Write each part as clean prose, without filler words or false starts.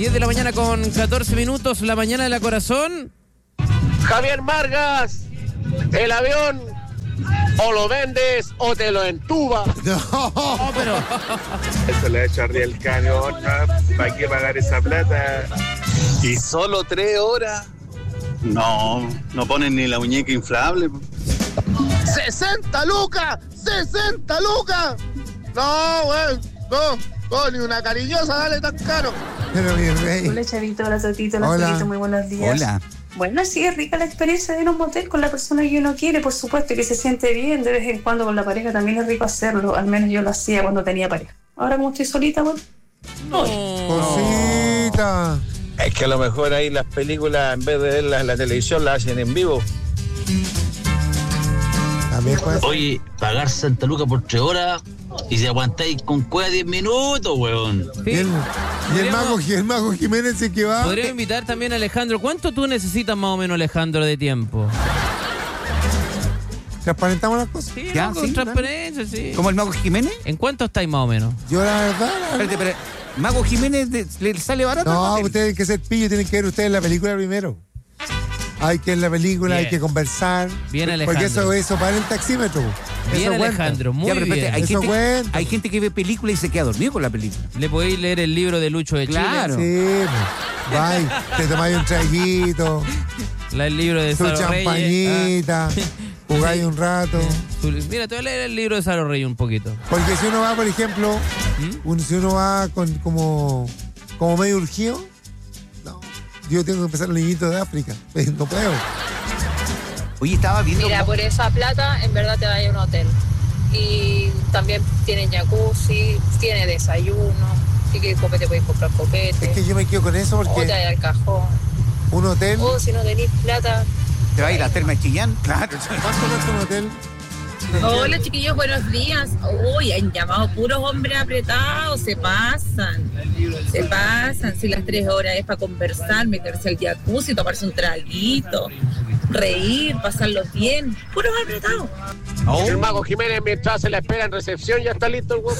10 de la mañana con 14 minutos, la mañana de la corazón. Javier Vargas, el avión o lo vendes o te lo entuba. No, pero... Eso le ha hecho arriba el cañón, ¿no? ¿Para qué pagar esa plata? ¿Y solo 3 horas? No ponen ni la muñeca inflable. ¡60 lucas! ¡60 lucas! No, güey, no, ni una cariñosa, dale tan caro. Pero mi rey. Hola, Chavito, hola, Sotito, hola, Solito, muy buenos días. Hola. Bueno, sí, es rica la experiencia de ir a un motel con la persona que uno quiere, por supuesto, que se siente bien de vez en cuando con la pareja, también es rico hacerlo, al menos yo lo hacía cuando tenía pareja. Ahora como estoy solita, bueno, Cosita. Es que a lo mejor ahí las películas, en vez de verlas en la televisión, las hacen en vivo. También puede ser. Oye, pagar 60 lucas por 3 horas y si aguantáis con cueva 10 minutos, weón. Sí. Y el mago Jiménez es que va. Podría invitar también a Alejandro. ¿Cuánto tú necesitas más o menos, Alejandro, de tiempo? ¿Transparentamos las cosas? Sí, Ya, no, con sí, transparencia, sí. ¿Como el Mago Jiménez? ¿En cuánto estáis más o menos? Yo la verdad. Espérate, pero ¿Mago Jiménez le sale barato? No, ustedes tienen que ser pillos, tienen que ver ustedes la película primero. Hay que ver la película, Bien. hay que conversar. Bien, Alejandro. Porque eso para el taxímetro. Bien, Eso cuenta. Alejandro, muy Ya, pero espérate, bien. hay gente que ve película y se queda dormido con la película. Le podéis leer el libro de Lucho de Claro. Chile. Sí, pues. Bye. Te tomáis un traguito, El libro de tu Salo Reyes. champañita, jugáis un rato. Mira, te voy a leer el libro de Salo Reyes un poquito. Porque si uno va, por ejemplo, si uno va como medio urgido, no, yo tengo que empezar los niñitos de África. No puedo. Oye, estaba viendo... Mira, por esa plata en verdad te vaya a un hotel. Y también tiene jacuzzi, tiene desayuno. Si quieres copete, puedes comprar copete. Es que yo me quedo con eso O te porque vaya al cajón. un hotel. O si no tenés plata. ¿Te va a ir a la terma de Chillán? Claro. ¿Cuánto cuesta un hotel? Hola chiquillos, buenos días. Uy, han llamado puros hombres apretados, se pasan. Si las 3 horas es para conversar, meterse al jacuzzi, tomarse un traguito, reír, pasarlo bien. Puros apretados. El mago Jiménez, mientras se la espera en recepción, ya está listo el huevo.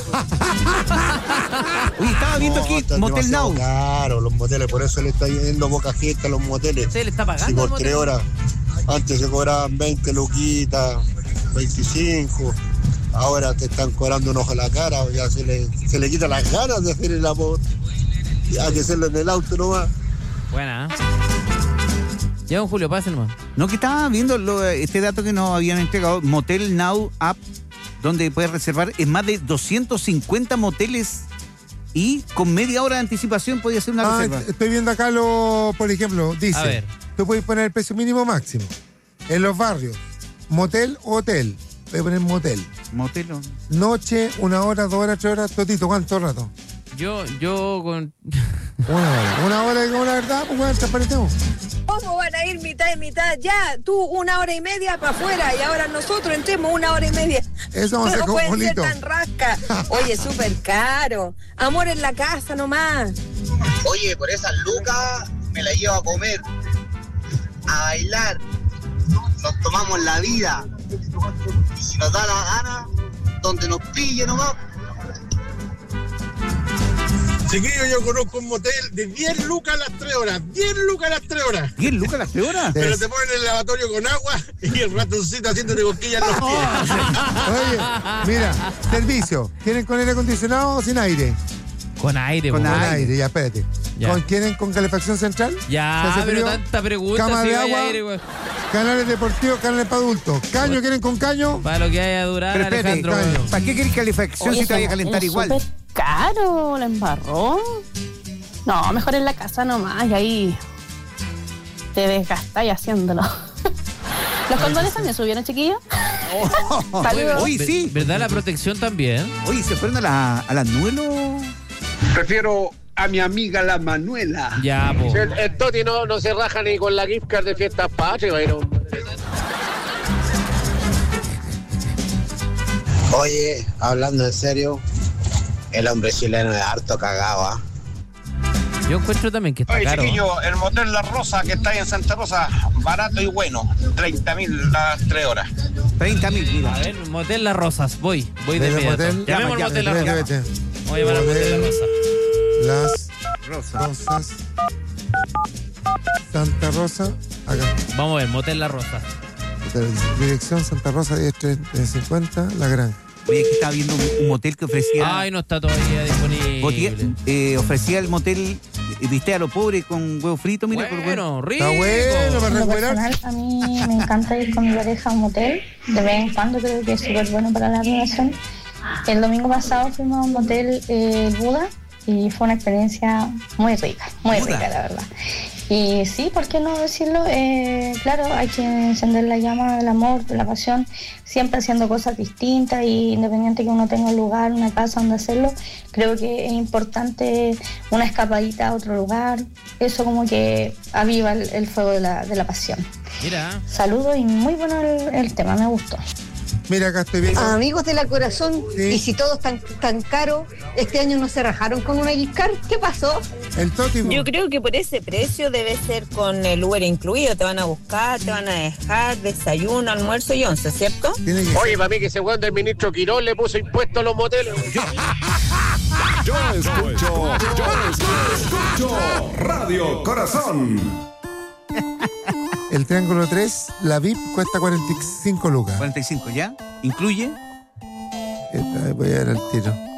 Oye, estaba viendo aquí Motel Now. Claro, los moteles, por eso le está yendo poca gente a los moteles. ¿Usted le está pagando? Si al por motel? 3 horas, antes se cobraban 20 luquitas, 25, ahora te están cobrando un ojo a la cara, ya se le quitan las ganas de hacer el amor, ya hay que hacerlo en el auto nomás. Buena, ¿eh? Ya, don Julio, pasen nomás. No, que estaba viendo este dato que nos habían entregado, Motel Now App, donde puedes reservar en más de 250 moteles y con media hora de anticipación podías hacer una reserva. Estoy viendo acá por ejemplo, dice, A ver. tú puedes poner el precio mínimo máximo en los barrios, motel o hotel. Voy a poner motel. Motel. Noche, 1 hora, 2 horas, 3 horas, Totito, ¿cuánto rato? Yo con... 1 hora. 1 hora, digamos la verdad, pues bueno, transparentemos. ¿Cómo van a ir mitad y mitad? Ya, tú 1 hora y media para afuera y ahora nosotros entremos 1 hora y media. Eso vamos a hacer No como pueden ser Polito. tan rasca. Oye, súper caro. Amor en la casa nomás. Oye, por esas lucas me la llevo a comer, a bailar, nos tomamos la vida y si nos da la gana, donde nos pille nomás. Chiquillo, yo conozco un motel de 10 lucas a las 3 horas. 10 lucas a las 3 horas. ¿10 lucas a las 3 horas? Pero te ponen el lavatorio con agua y el ratoncito haciéndote cosquillas en los pies. Oye, mira, servicio. ¿Quieren con aire acondicionado o sin aire? Con aire, Con po. aire, ya, espérate. Ya. ¿Quieren con calefacción central? Ya, ¿Se hace pero frío? tanta pregunta. Cama si de vaya agua. aire, güey. Canales deportivos, canales para adultos. ¿Caño quieren con caño? Para lo que haya a durar, Pero espérate, Alejandro. caño. ¿para qué querés calefacción si te vaya a calentar igual? súper caro, la embarró. No, mejor en la casa nomás y ahí te desgastáis haciéndolo. ¿Los condones también subieron, chiquillos? Saludos. Oye, sí. ¿Verdad? La protección también. Oye, ¿se fueron a las 9 los...? Prefiero a mi amiga la Manuela. Ya, po. El Toti no se raja ni con la gift card de Fiestas Patrias, pero... Oye, hablando en serio, el hombre chileno es harto cagado, ¿ah? Yo encuentro también que está Oye, caro. chiquillo, el motel La Rosa que está ahí en Santa Rosa, barato y bueno, 30.000 las 3 horas. 30.000, mira. A ver, Motel Las Rosas. Voy de Vete, inmediato. motel. Llamemos al Llama, Motel Las Vete, Rosas. vete. Voy a llamar al Motel Las Rosas. Las Rosas. Santa Rosa, acá. Vamos a ver, Motel La Rosa. Dirección Santa Rosa, 10-350, La Granja. Oye, aquí estaba viendo un motel que ofrecía... Ay, no está todavía disponible. Ofrecía el motel, viste, a lo pobre con huevo frito, mira. Bueno, rico. Está bueno para En lo recuperar. personal, a mí me encanta ir con mi pareja a un motel. De vez en cuando creo que es súper bueno para la relación. El domingo pasado fuimos a un motel, el Buda, y fue una experiencia muy rica, la verdad. Y sí, ¿por qué no decirlo? Claro, hay que encender la llama del amor, de la pasión, siempre haciendo cosas distintas, y independiente que uno tenga un lugar, una casa donde hacerlo, creo que es importante una escapadita a otro lugar. Eso como que aviva el fuego de la pasión. Mira. Saludos y muy bueno el tema, me gustó. Mira, acá estoy viendo. Amigos de la corazón, y si todo es tan caro, este año no se rajaron con una X-Car, ¿qué pasó? El Toti. Yo creo que por ese precio debe ser con el Uber incluido. Te van a buscar, te van a dejar desayuno, almuerzo y 11, ¿cierto? Oye, para mí que ese weón del ministro Quirón le puso impuesto a los moteles. Yo escucho Radio Corazón. El Triángulo 3, la VIP cuesta 45 lucas. 45, ¿ya? ¿Incluye? Voy a ver el tiro.